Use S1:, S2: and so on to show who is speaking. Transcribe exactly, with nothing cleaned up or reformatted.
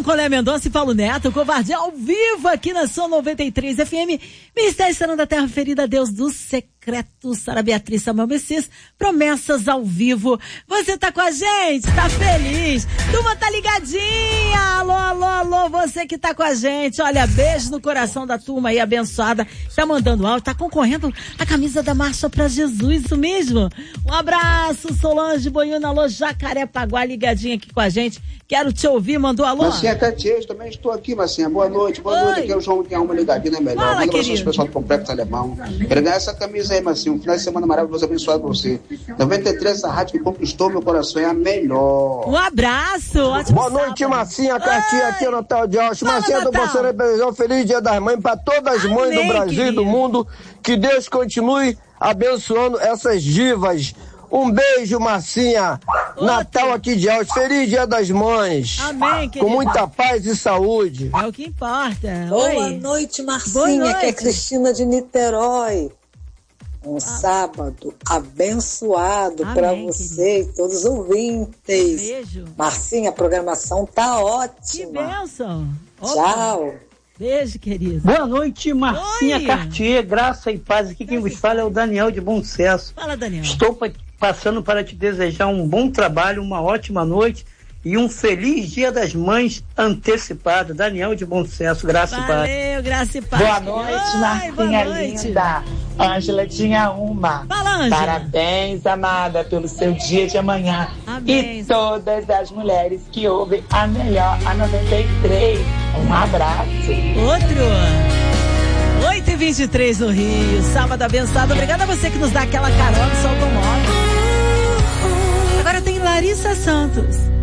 S1: Colé Mendonça e Paulo Neto, covardia ao vivo aqui na sua noventa e três F M. Ministério Serão da Terra Ferida, Deus do Secreto, Sara Beatriz, Samuel Messias, promessas ao vivo. Você tá com a gente? Tá feliz? Turma tá ligadinha? Alô, alô, alô, você que tá com a gente. Olha, beijo no coração da turma aí, abençoada. Tá mandando áudio, tá concorrendo a camisa da Marcha pra Jesus, isso mesmo? Um abraço, Solange Boiuna, alô, Jacarepaguá, ligadinha aqui com a gente. Quero te ouvir, mandou alô?
S2: Marcinha Catias, também estou aqui, Marcinha. Boa noite, boa Oi. noite. Aqui é o João que é uma ligadinha, né, melhor. Manda abraço pessoal do Complexo Alemão. Quero ganhar essa camisa aí, Marcinha. Um final de semana maravilhoso, abençoado pra você. noventa e três, essa rádio que conquistou meu coração, é a melhor.
S1: Um abraço, ótimo.
S3: Boa noite, sábado. Marcinha Catias, aqui é o Natal de Alves. Marcinha do Conselho de Feliz Dia das Mães para todas as mães Amém, do Brasil querido. e do mundo. Que Deus continue abençoando essas divas. Um beijo, Marcinha. Outro. Natal aqui de Alves. Feliz Dia das Mães.
S1: Amém, querida.
S3: Com muita paz e saúde.
S1: É o que importa.
S4: Boa
S1: Oi.
S4: noite, Marcinha.
S1: Boa noite.
S4: Aqui é Cristina de Niterói. Um ah. sábado abençoado para você querido. e todos os ouvintes.
S1: Beijo.
S4: Marcinha, a programação tá ótima.
S1: Que bênção.
S4: Tchau.
S1: Beijo, querido.
S5: Boa noite, Marcinha
S1: Oi.
S5: Cartier, graça e paz. Aqui quem vos fala é o Daniel de Bom Sucesso.
S1: Fala, Daniel.
S5: Estou passando para te desejar um bom trabalho, uma ótima noite e um feliz Dia das Mães antecipado. Daniel de Bom Sucesso, graça
S1: Valeu,
S5: e paz.
S1: Valeu, graça e paz.
S6: Boa noite, Marcinha boa noite. linda. Ângela tinha uma.
S1: Fala, Ângela.
S6: Parabéns, amada, pelo seu dia de amanhã.
S1: Amém.
S6: E todas as mulheres que ouvem a melhor, a noventa e três. Um abraço.
S1: Outro. oito e vinte e três no Rio. Sábado abençoado. Obrigada a você que nos dá aquela carona, só automóvel. Agora tem Larissa Santos.